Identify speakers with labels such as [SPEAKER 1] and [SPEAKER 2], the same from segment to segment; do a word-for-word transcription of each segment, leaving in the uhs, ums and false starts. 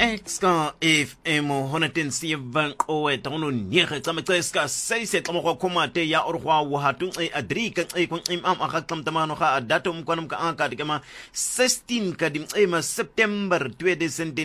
[SPEAKER 1] Ska F M honderd seven o etono nege tsametse ska seise tsamgo khomate ya orgwa wa hatu e adrika e kon im am aga tsamtamano ga datum kwanum ka anka dikema sixteen ka dim ema September twenty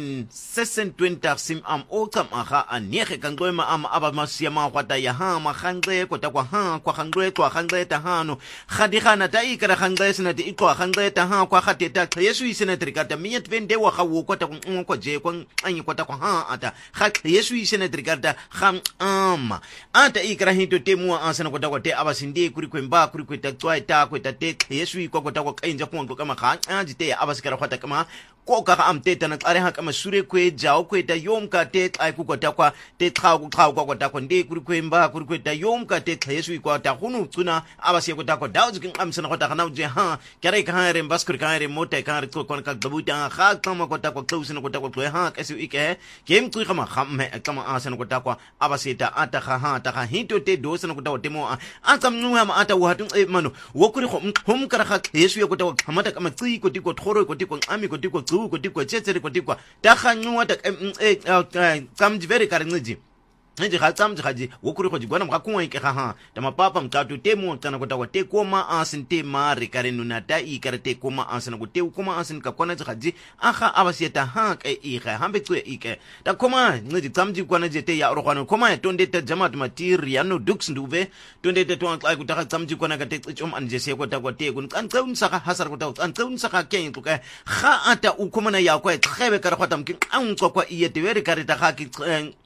[SPEAKER 1] twenty sim am o tsam aga anege kan goema am aba masiama kwata ya ha ma khangre kota kwa ha kwa khangre kwa khangre ta hano khadigana ta ikra khangre sina ti ikwa khangre ta ha kwa khateta yesu isina trikata miet vende wa khawo kota kwa je kwa anyi kwata kwa ha ata khat yesu isina trikata kham ama ata ikra hinto temua asana kota kwa te abasinde kuri kwemba kuri kweta tswa ta kweta te yesu ikwa kota kwa kainja kwa kama kha ajite abasikara kwata kama ko ka amteta na tsare ha kama sure kwe jao kweta yom ka te ai ku kota kwa te tha ku tha kwa kota kwa nde kuri kwemba kuri kweta yom ka te yesu ikwa ta hunu tsuna abasiya kota kwa dawo jikin amsana kota kana je ha kare ka ha re baskur ka re mota ka re ko ka dabuta ha kama kota kwa klausina kota kwa ha kesu ike kem tu kama khamme kama asana kota kwa abasita ata ha ha ta ha hito te dosana kota temo atsam nuwa ma ata wa tun e mano wo kuri hum kara ha yesu ya kota kwa mata kama tsi ko tiko thoro ko tiko ami ko tiko tsu ko tiko tsetsere ko tiko ta khanwa ta e kam jivere karinji nje ga tsam jaji wo kuri go jigwana mka kuwa ike ha ta mapapa mkatu temo tsana kota kwa te koma asin te mari karenu na ta i karate koma asin ko te koma asin ka kona jaji aha abasieta ha ke ike hambe tsu ike ta koma nje tsam jigwana je te ya orokwana koma tonde ta jamat material no dux nduve tonde te to ai ku ta tsam jigwana ka te tsom anje se ko ta kwa te kun kan tsaun saka hasar ko ta kan tsaun saka ke to ka ha ata u koma na ya kwa khebe kara khata mkin an kwa iye te veri karita ha ki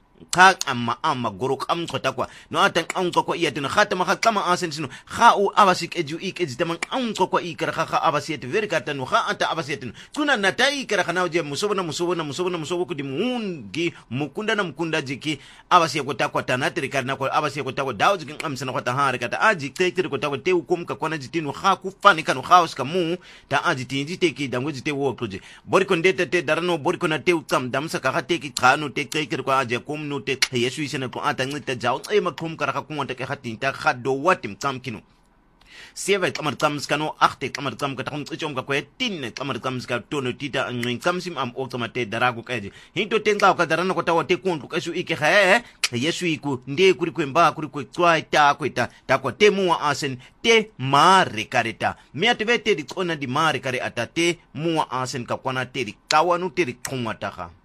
[SPEAKER 1] ka amma amma goro kam kota kwa no atan an ko iya tin khata ma kama asen sino kha u abasik eju ik eju taman an ko ko ikra kha abasit ver kata no kha anta abasit kuna natai kra khana je musobona musobona musobona musobo ku dimungi mukunda na mukunda jiki abasiya kota kwa tanatri karna ko abasiya kota kwa dawo jikin amsana kota har kata aji tektir kota kwa te ukum ka kona jitinu kha ku fani kanu khaus ka mu ta aji tinji teki dango jite wo proje bori ko ndete te darano bori ko na te utam damsa ka teki khano te tektir ko aje kum no te yesu isena ko ata ngita jaw e makum kara ka kunta ke hatin ta khado watim kam kinu sieve kamar kam skano achte kamar kam ka takum tsichom ka kwetin kamar kam ska tono tita ngin kamsim am automate darago kaje hinto tenga ka darana ko tawa te kuntu kasu ike ha yesu iku nde kuri kwemba kuri kwetwa ta kweta ta ko temu asen te mare kareta me atvete di kona di mare kare atate muwa asen ka kwana te di kawanu te di kumata